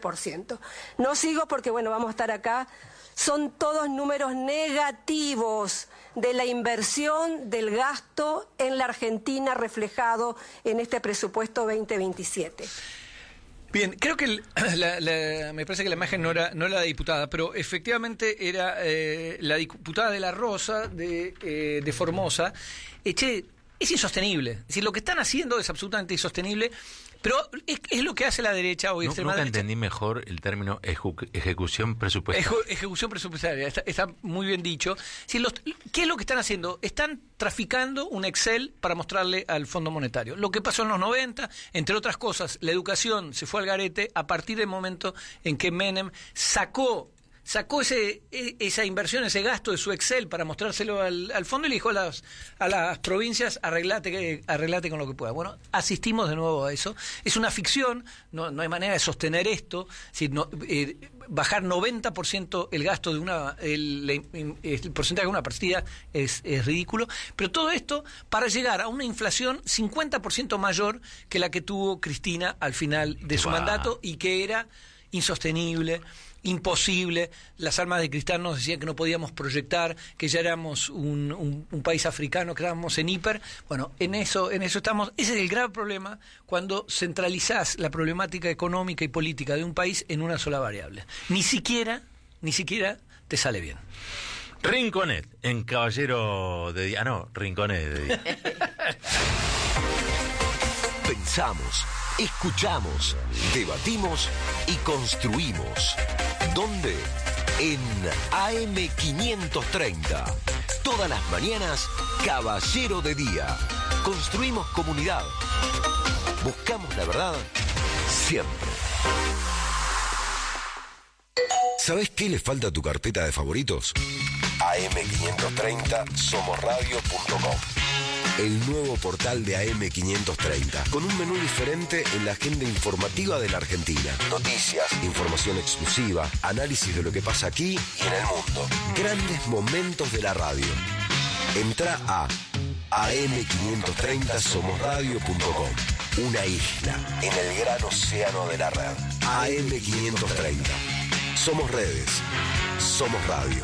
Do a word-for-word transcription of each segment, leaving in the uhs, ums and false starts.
por ciento. No sigo porque, bueno, vamos a estar acá. Son todos números negativos de la inversión del gasto en la Argentina reflejado en este presupuesto veinte veintisiete. Bien, creo que el, la, la, me parece que la imagen no era, no era la diputada, pero efectivamente era eh, la diputada de La Rosa, de, eh, de Formosa. Eh, che, es insostenible. Es decir, lo que están haciendo es absolutamente insostenible, pero es, es lo que hace la derecha o no, extrema nunca derecha. entendí mejor el término eju- ejecución presupuestaria. Eju- ejecución presupuestaria, está, está muy bien dicho. Si los, ¿qué es lo que están haciendo? Están traficando un Excel para mostrarle al Fondo Monetario. Lo que pasó en los noventa, entre otras cosas, la educación se fue al garete a partir del momento en que Menem sacó sacó ese esa inversión, ese gasto de su Excel para mostrárselo al, al fondo y le dijo a las, a las provincias, arreglate, arreglate con lo que pueda. Bueno, asistimos de nuevo a eso. Es una ficción, no, no hay manera de sostener esto. Es decir, no, eh, bajar noventa por ciento el gasto de una, el, el, el porcentaje de una partida es, es ridículo, pero todo esto para llegar a una inflación cincuenta por ciento mayor que la que tuvo Cristina al final de su wow. mandato y que era insostenible, imposible. Las armas de cristal nos decían que no podíamos proyectar, que ya éramos un, un, un país africano, que estábamos en hiper. Bueno, en eso, en eso estamos. Ese es el grave problema cuando centralizás la problemática económica y política de un país en una sola variable. Ni siquiera, ni siquiera te sale bien. Rinconet, en Caballero de Día. Ah, no, Rinconet de Día. Pensamos, escuchamos, debatimos y construimos. ¿Dónde? En A M quinientos treinta. Todas las mañanas, Caballero de Día. Construimos comunidad. Buscamos la verdad siempre. ¿Sabés qué le falta a tu carpeta de favoritos? A M quinientos treinta somos radio punto com. El nuevo portal de A M quinientos treinta, con un menú diferente en la agenda informativa de la Argentina. Noticias, información exclusiva, análisis de lo que pasa aquí y en el mundo. Grandes momentos de la radio. Entrá a A M quinientos treinta somos radio punto com. Una isla en el gran océano de la red. A M quinientos treinta. Somos redes. Somos radio.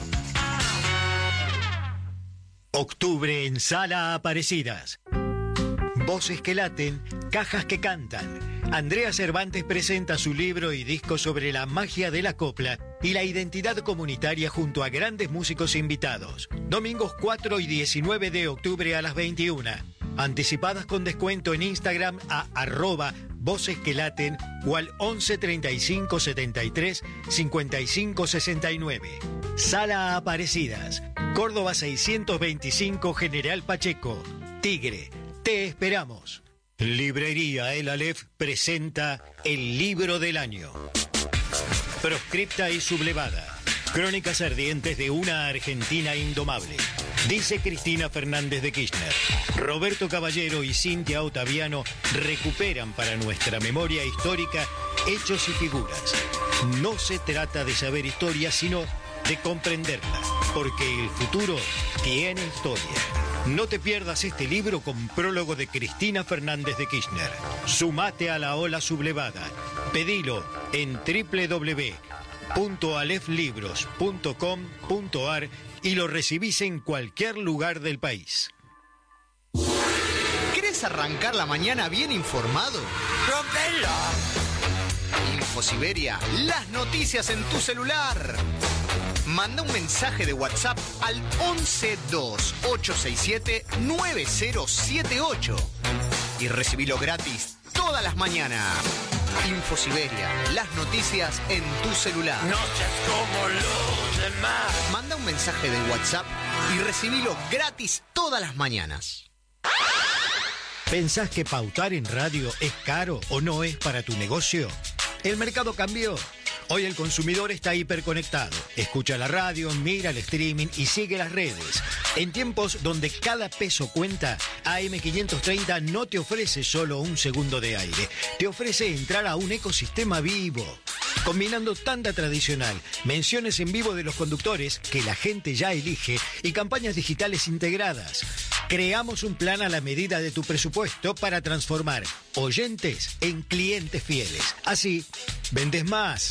Octubre en Sala Aparecidas. Voces que laten, cajas que cantan. Andrea Cervantes presenta su libro y disco sobre la magia de la copla y la identidad comunitaria junto a grandes músicos invitados. Domingos cuatro y diecinueve de octubre a las veintiuna. Anticipadas con descuento en Instagram a arroba voces que laten o al once treinta y cinco setenta y tres cincuenta y cinco sesenta y nueve. Sala Aparecidas, Córdoba seiscientos veinticinco, General Pacheco. Tigre, te esperamos. Librería El Aleph presenta el libro del año. Proscripta y sublevada. Crónicas ardientes de una Argentina indomable. Dice Cristina Fernández de Kirchner. Roberto Caballero y Cintia Ottaviano recuperan para nuestra memoria histórica hechos y figuras. No se trata de saber historia, sino de comprenderla, porque el futuro tiene historia. No te pierdas este libro con prólogo de Cristina Fernández de Kirchner. Sumate a la ola sublevada. Pedilo en doble u doble u doble u punto alef libros punto com punto ar y lo recibís en cualquier lugar del país. ¿Querés arrancar la mañana bien informado? ¡Rompela! InfoSiberia, las noticias en tu celular. Manda un mensaje de WhatsApp al once dos ocho seis siete nueve cero siete ocho y recibilo gratis todas las mañanas. InfoSiberia, las noticias en tu celular. No seas como los demás. Manda un mensaje de WhatsApp y recibilo gratis todas las mañanas. ¿Pensás que pautar en radio es caro o no es para tu negocio? El mercado cambió. Hoy el consumidor está hiperconectado. Escucha la radio, mira el streaming y sigue las redes. En tiempos donde cada peso cuenta, A M quinientos treinta no te ofrece solo un segundo de aire. Te ofrece entrar a un ecosistema vivo, combinando tanda tradicional, menciones en vivo de los conductores que la gente ya elige y campañas digitales integradas. Creamos un plan a la medida de tu presupuesto para transformar oyentes en clientes fieles. Así, vendes más,